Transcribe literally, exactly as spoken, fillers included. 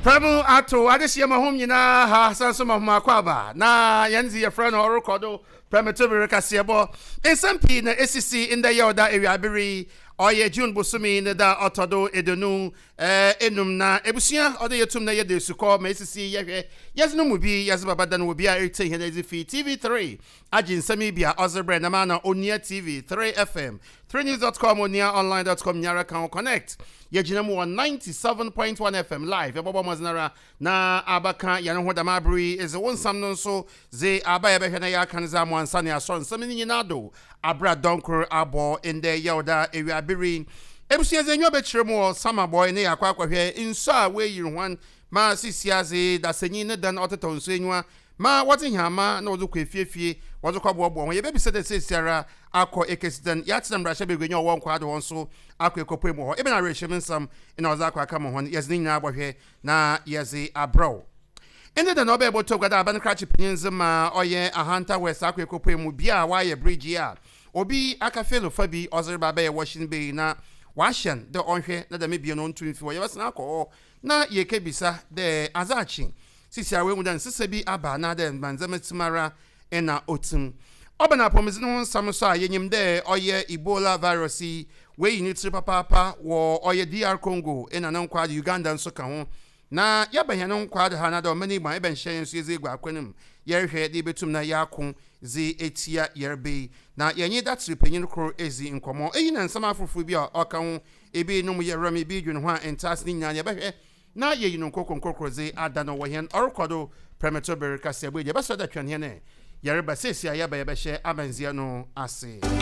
Pramu ato adehye mahom nyina ha sanso mahoma kwaba na yanzi ye friend or recordo premature kasebo ensampi na esisi in the yoda ewiabiri oye June bosumi ne da otodo edonu eh enum na ebusua ode yetum na yede suko ma esisi yehwe yezno mu bi yeze babada no bi a ete he na ezifi T V three ajinsami bia ozebre na mana onia T V three F M three news dot com onia online dot com nyara kan connect yegina mu on ninety-seven point one F M live ebobo moznara na abaka yano ho damabri is one sam no so ze abaya behwe na ya kan za mo ansa ne aso nsam ni nyina do abra donkur abo in the yoda ewiabiri ebusia ze nyo be mo sama boy ne yakwa akwahwe inso a we yiri hwan ma sisiaze da sanyi ne dan ototo nso enwa ma wati hama na ozo kwefefie wozo kwabobo ho ye be bise de sesiara akọ ekesidan yatinam rasha begwenye owo nkwa ade won so akọ ekopo mu ho ebe na rehye nsam ina ozo akọ aka mo ho yezi nyina abohwe na yezi abro ende de no be boto gwada aban krachi pinyenze ma oye ahanta west akọ ekopo mu bia wa ye bridge ya obi aka felo fabi ozere baba ye washing bay na washan de onhwe na de mebie no ntumfi wo ye basna akọ na ye kebisa de azachi sisi awe ngudan sisebi aba na de manzama timara ena otum obana promise no nsam so a yenyim de oye Ebola virus we ni tri papa papa wo oye D R Congo ena na nkwa Uganda nso ka ho na yabahia no nkwa de ha na de mani gba ebe nhyen so eze gwa akwanim yerhwe de betum na yakon zi etia yerbe na yenye datri penyin kro ezi nkomo eyi na nsam afofo bi a oka ho ebi no mu yerem ebi dwun ho a entas ni nyanya behwe na yeyi no nkokon kokroze adano wo hen orkodo premature berika sebe je baso da twan he ne Yareba sesi ayaba yebehye amanzia no ase